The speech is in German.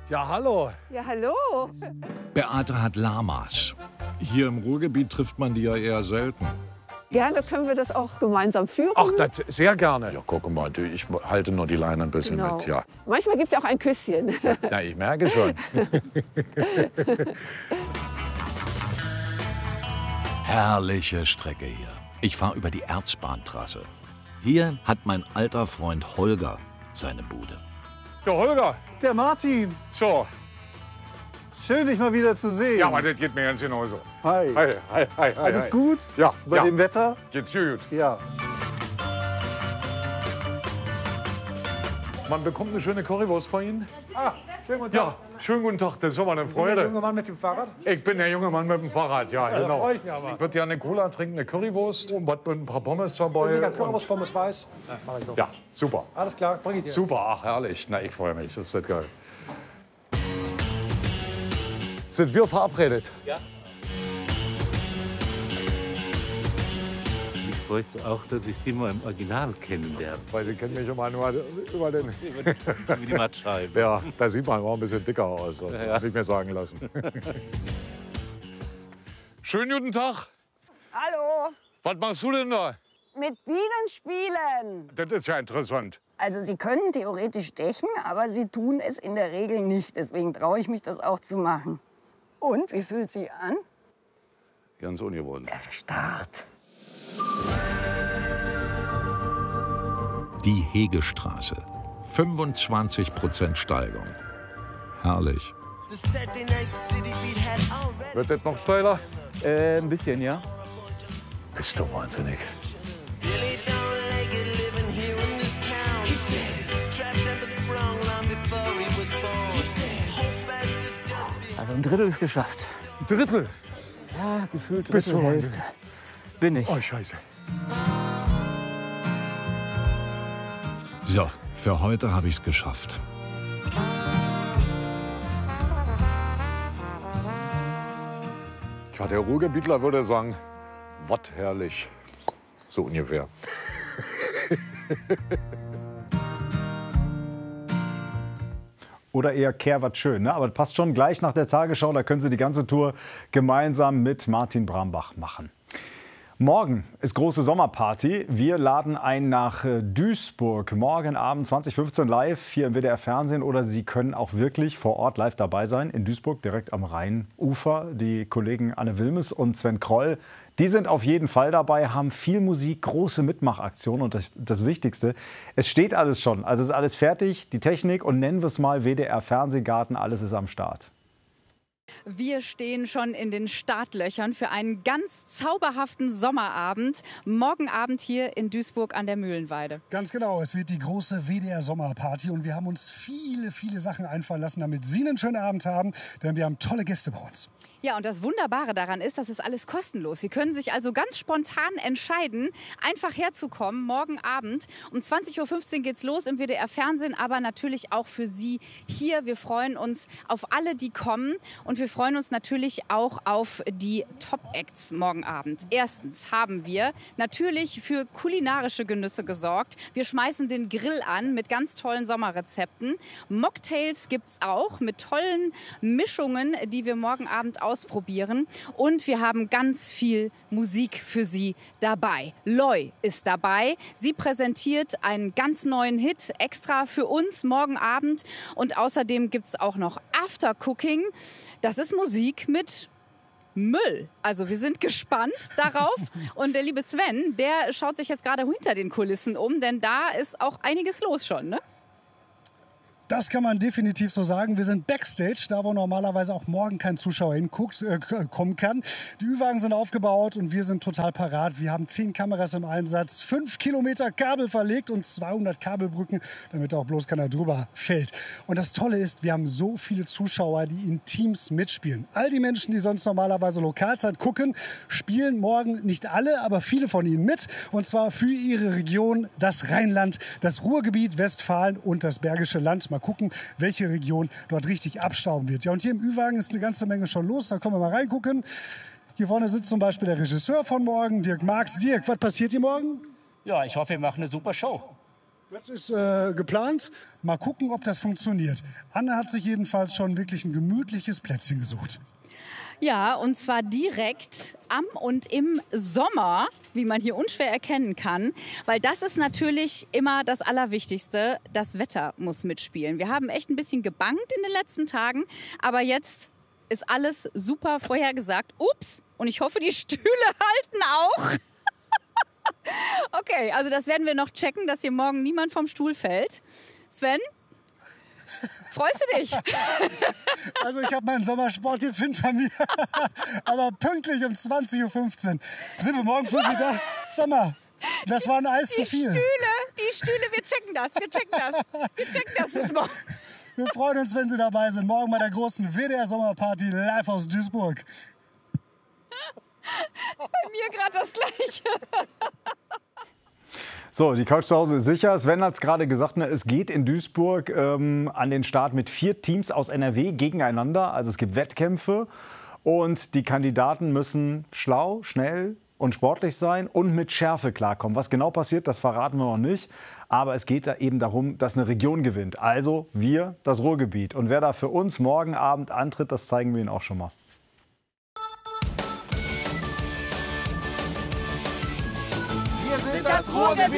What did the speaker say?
Ja, hallo. Ja, hallo. Beate hat Lamas. Hier im Ruhrgebiet trifft man die ja eher selten. Gerne können wir das auch gemeinsam führen. Ach, das sehr gerne. Ja, guck mal, ich halte nur die Leine ein bisschen Genau. mit. Ja. Manchmal gibt es auch ein Küsschen. Ja, ich merke schon. Herrliche Strecke hier. Ich fahre über die Erzbahntrasse. Hier hat mein alter Freund Holger seine Bude. Ja, Holger. Der Martin, So. schön dich mal wieder zu sehen. Ja, aber das geht mir ganz genauso. Hi. Hi, hi, hi, hi. Alles hi. gut? Ja, Bei ja. dem Wetter? Geht's gut. Ja. Man bekommt eine schöne Currywurst bei Ihnen. Ah, schönen guten Ja, schönen guten Tag, das ist aber eine Der Freude. junge Mann mit dem Fahrrad? Ich bin der junge Mann mit dem Fahrrad, ja, da genau. freu ich mich aber. Ich würde gerne eine Cola trinken, eine Currywurst und was mit ein paar Pommes dabei. Sicher, und- Currywurst, Pommes weiß. Ja, mach ich doch. Ja, super. Alles klar, bring ich dir. Super, ach herrlich. Na, ich freue mich, das ist das geil. Sind wir verabredet? Ich freue mich auch, dass ich Sie mal im Original kennenlerne. Weil Sie kennen mich immer nur über den... Wie die Mattscheibe. Ja, da sieht man auch ein bisschen dicker aus, also, habe ich mir sagen lassen. Schönen guten Tag. Hallo, Was machst du denn da? mit Bienen spielen. Das ist ja interessant. Also Sie können theoretisch stechen, aber Sie tun es in der Regel nicht. Deswegen traue ich mich, das auch zu machen. Und, wie fühlt sie an? Ganz ungewohnt. Erstarrt. Die Hegestraße. 25% Steigung. Herrlich. Wird das noch steiler? Ein bisschen, ja. Bist du wahnsinnig. Also ein Drittel ist geschafft. Ein Drittel? Ja, gefühlt Bist du Drittel, Hälfte. wahnsinnig. Bin ich. Oh, scheiße. So, für heute habe ich es geschafft. Tja, der Ruhrgebietler würde sagen, was herrlich. So ungefähr. Oder eher kehr was schön, ne? Aber das passt schon gleich nach der Tagesschau. Da können Sie die ganze Tour gemeinsam mit Martin Brambach machen. Morgen ist große Sommerparty. Wir laden ein nach Duisburg. Morgen Abend 20:15 live hier im WDR Fernsehen. Oder Sie können auch wirklich vor Ort live dabei sein. In Duisburg, direkt am Rheinufer. Die Kollegen Anne Wilmes und Sven Kroll, die sind auf jeden Fall dabei, haben viel Musik, große Mitmachaktionen. Und das Wichtigste, es steht alles schon. Also es ist alles fertig, die Technik und nennen wir es mal WDR Fernsehgarten. Alles ist am Start. Wir stehen schon in den Startlöchern für einen ganz zauberhaften Sommerabend. Morgen Abend hier in Duisburg an der Mühlenweide. Ganz genau, es wird die große WDR-Sommerparty und wir haben uns viele Sachen einfallen lassen, damit Sie einen schönen Abend haben, denn wir haben tolle Gäste bei uns. Ja, und das Wunderbare daran ist, das ist alles kostenlos. Sie können sich also ganz spontan entscheiden, einfach herzukommen, morgen Abend. Um 20:15 Uhr geht's los im WDR Fernsehen, aber natürlich auch für Sie hier. Wir freuen uns auf alle, die kommen. Und wir freuen uns natürlich auch auf die Top-Acts morgen Abend. Erstens haben wir natürlich für kulinarische Genüsse gesorgt. Wir schmeißen den Grill an mit ganz tollen Sommerrezepten. Mocktails gibt's auch mit tollen Mischungen, die wir morgen Abend ausprobieren. Und wir haben ganz viel Musik für Sie dabei. Loi ist dabei. Sie präsentiert einen ganz neuen Hit extra für uns morgen Abend. Und außerdem gibt es auch noch Aftercooking. Das ist Musik mit Müll. Also wir sind gespannt darauf. Und der liebe Sven, der schaut sich jetzt gerade hinter den Kulissen um, denn da ist auch einiges los schon, ne? Das kann man definitiv so sagen. Wir sind Backstage, da wo normalerweise auch morgen kein Zuschauer kommen kann. Die Ü-Wagen sind aufgebaut und wir sind total parat. Wir haben 10 Kameras im Einsatz, 5 Kilometer Kabel verlegt und 200 Kabelbrücken, damit auch bloß keiner drüber fällt. Und das Tolle ist, wir haben so viele Zuschauer, die in Teams mitspielen. All die Menschen, die sonst normalerweise Lokalzeit gucken, spielen morgen nicht alle, aber viele von ihnen mit. Und zwar für ihre Region, das Rheinland, das Ruhrgebiet, Westfalen und das Bergische Land. Mal gucken, welche Region dort richtig abstauben wird. Ja, und hier im Ü-Wagen ist eine ganze Menge schon los. Da können wir mal reingucken. Hier vorne sitzt zum Beispiel der Regisseur von morgen, Dirk Marx. Dirk, was passiert hier morgen? Ja, ich hoffe, wir machen eine super Show. Das ist geplant. Mal gucken, ob das funktioniert. Anne hat sich jedenfalls schon wirklich ein gemütliches Plätzchen gesucht. Ja, und zwar direkt am und im Sommer, wie man hier unschwer erkennen kann. Weil das ist natürlich immer das Allerwichtigste. Das Wetter muss mitspielen. Wir haben echt ein bisschen gebangt in den letzten Tagen. Aber jetzt ist alles super vorhergesagt. Ups, und ich hoffe, die Stühle halten auch. Okay, also das werden wir noch checken, dass hier morgen niemand vom Stuhl fällt. Sven? Freust du dich? Also ich habe meinen Sommersport jetzt hinter mir. Aber pünktlich um 20.15 Uhr sind wir morgen früh wieder. Sag mal, das war ein Eis zu viel. Die Stühle, wir checken das. Wir checken das bis morgen. Wir freuen uns, wenn Sie dabei sind. Morgen bei der großen WDR-Sommerparty live aus Duisburg. Bei mir gerade das Gleiche. So, die Couch zu Hause ist sicher. Sven hat es gerade gesagt, es geht in Duisburg an den Start mit 4 Teams aus NRW gegeneinander. Also es gibt Wettkämpfe und die Kandidaten müssen schlau, schnell und sportlich sein und mit Schärfe klarkommen. Was genau passiert, das verraten wir noch nicht. Aber es geht da eben darum, dass eine Region gewinnt. Also wir, das Ruhrgebiet. Und wer da für uns morgen Abend antritt, das zeigen wir Ihnen auch schon mal. Wir sind das Ruhrgebiet.